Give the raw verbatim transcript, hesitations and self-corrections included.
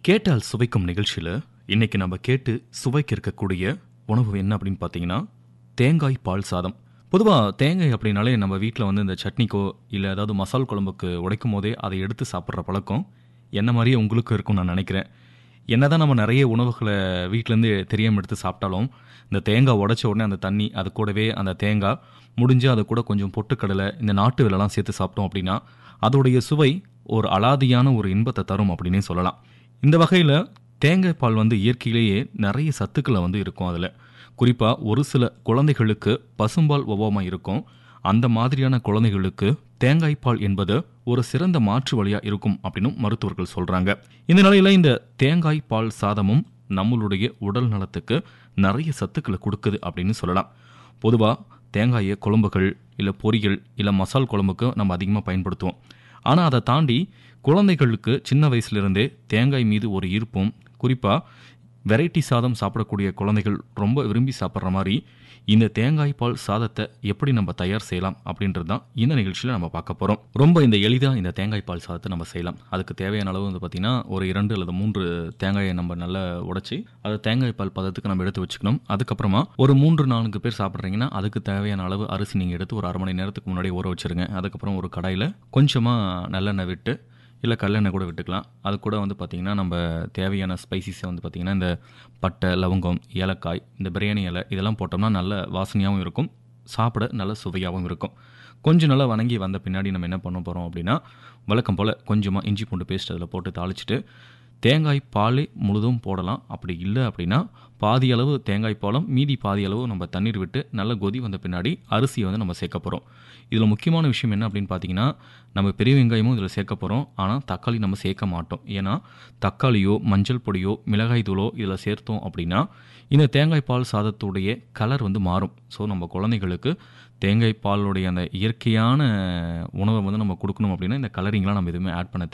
கேட்டால் சுவைக்கும் நிகழ்ச்சியில் இன்னைக்கு நம்ம கேட்டு சுவைக்க இருக்கக்கூடிய உணவு என்ன அப்படின்னு பார்த்தீங்கன்னா தேங்காய் பால் சாதம். பொதுவாக தேங்காய் அப்படின்னாலே நம்ம வீட்டில் வந்து இந்த சட்னிக்கோ இல்லை ஏதாவது மசால் குழம்புக்கு உடைக்கும் போதே அதை எடுத்து சாப்பிட்ற பழக்கம் என்ன மாதிரியே உங்களுக்கு இருக்கும்னு நான் நினைக்கிறேன். என்னதான் நம்ம நிறைய உணவுகளை வீட்டிலேருந்து தெரியாமல் எடுத்து சாப்பிட்டாலும் இந்த தேங்காய் உடைச்ச உடனே அந்த தண்ணி அது கூடவே அந்த தேங்காய் முடிஞ்சு அது கூட கொஞ்சம் பொட்டுக்கடலை இந்த நாட்டு வெல்லம்லாம் சேர்த்து சாப்பிட்டோம் அப்படின்னா அதோடைய சுவை ஒரு அலாதியான ஒரு இன்பத்தை தரும் அப்படின்னே சொல்லலாம். இந்த வகையில் தேங்காய் பால் வந்து இயற்கையிலேயே நிறைய சத்துக்களை வந்து இருக்கும். அதில் குறிப்பாக ஒரு சில குழந்தைகளுக்கு பசும்பால் ஒவ்வாமல் இருக்கும். அந்த மாதிரியான குழந்தைகளுக்கு தேங்காய் பால் என்பது ஒரு சிறந்த மாற்று வழியாக இருக்கும் அப்படின்னு மருத்துவர்கள் சொல்கிறாங்க. இந்த நிலையில் இந்த தேங்காய் பால் சாதமும் நம்மளுடைய உடல் நலத்துக்கு நிறைய சத்துக்களை கொடுக்குது அப்படின்னு சொல்லலாம். பொதுவாக தேங்காயை குழம்புகள் இல்லை பொரியல் இல்லை மசால் குழம்புக்கு நம்ம அதிகமாக பயன்படுத்துவோம். ஆனால் அதை தாண்டி குழந்தைகளுக்கு சின்ன வயசுலேருந்தே தேங்காய் மீது ஒரு ஈர்ப்பும், குறிப்பாக வெரைட்டி சாதம் சாப்பிடக்கூடிய குழந்தைகள் ரொம்ப விரும்பி சாப்பிட்ற மாதிரி இந்த தேங்காய் பால் சாதத்தை எப்படி நம்ம தயார் செய்யலாம் அப்படின்றது தான் இந்த நிகழ்ச்சியில் நம்ம பார்க்க போகிறோம். ரொம்ப இந்த எளிதாக இந்த தேங்காய் பால் சாதத்தை நம்ம செய்யலாம். அதுக்கு தேவையான அளவு வந்து பார்த்திங்கன்னா ஒரு இரண்டு அல்லது மூன்று தேங்காயை நம்ம நல்லா உடைச்சி அதை தேங்காய் பால் பதத்துக்கு நம்ம எடுத்து வச்சுக்கணும். அதுக்கப்புறமா ஒரு மூன்று நான்கு பேர் சாப்பிட்றீங்கன்னா அதுக்கு தேவையான அளவு அரிசி நீங்கள் எடுத்து ஒரு அரை மணி நேரத்துக்கு முன்னாடி ஊற வச்சுருங்க. அதுக்கப்புறம் ஒரு கடாயில் கொஞ்சமாக நல்லெண்ணெய் விட்டு இல்லை கல்லெண்ணெய் கூட விட்டுக்கலாம். அது கூட வந்து பார்த்திங்கன்னா நம்ம தேவையான ஸ்பைசிஸை வந்து பார்த்திங்கன்னா இந்த பட்டை, லவங்கம், ஏலக்காய், இந்த பிரியாணி இலை இதெல்லாம் போட்டோம்னா நல்ல வாசனையாகவும் இருக்கும், சாப்பிட நல்ல சுவையாகவும் இருக்கும். கொஞ்சம் நல்லா வணங்கி வந்த பின்னாடி நம்ம என்ன பண்ண போகிறோம் அப்படின்னா வழக்கம் போல் கொஞ்சமாக இஞ்சி பூண்டு பேஸ்ட் அதில் போட்டு தாளிச்சிட்டு தேங்காய் பால் முழுதும் போடலாம். அப்படி இல்லை அப்படின்னா பாதி அளவு தேங்காய் பாலும் மீதி பாதி அளவு நம்ம தண்ணீர் விட்டு நல்ல கொதி வந்த பின்னாடி அரிசியை வந்து நம்ம சேர்க்க போகிறோம். இதில் முக்கியமான விஷயம் என்ன அப்படின்னு பார்த்தீங்கன்னா நம்ம பெரிய வெங்காயமும் இதில் சேர்க்க போகிறோம். ஆனால் தக்காளி நம்ம சேர்க்க மாட்டோம். ஏன்னா தக்காளியோ மஞ்சள் பொடியோ மிளகாய் தூளோ இதில் சேர்த்தோம் அப்படின்னா இந்த தேங்காய் பால் சாதத்துடைய கலர் வந்து மாறும். ஸோ நம்ம குழந்தைகளுக்கு தேங்காய் பாலுடைய அந்த இயற்கையான உணவை வந்து நம்ம கொடுக்கணும் அப்படின்னா இந்த கலரிங்லாம் நம்ம எதுவுமே ஆட் பண்ண